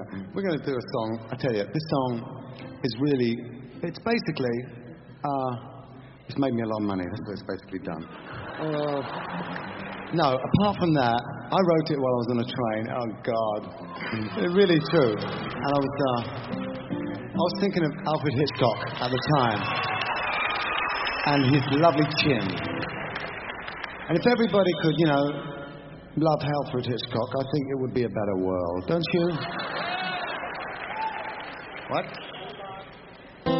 We're going to do a song. I tell you, this song is really, it's basically, it's made me a lot of money. That's what it's basically done. No, apart from that, I wrote it while I was on a train. Oh, God. It's really true. And I was thinking of Alfred Hitchcock at the time. And his lovely chin. And if everybody could, you know, love Alfred Hitchcock, I think it would be a better world. Don't you? What?